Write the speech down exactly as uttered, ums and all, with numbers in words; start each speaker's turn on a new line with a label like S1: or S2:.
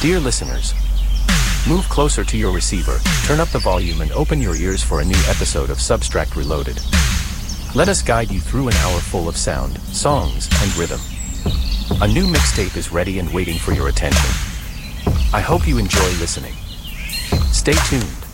S1: Dear listeners, move closer to your receiver, turn up the volume and open your ears for a new episode of Substract Reloaded. Let us guide you through an hour full of sound, songs, and rhythm. A new mixtape is ready and waiting for your attention. I hope you enjoy listening. Stay tuned.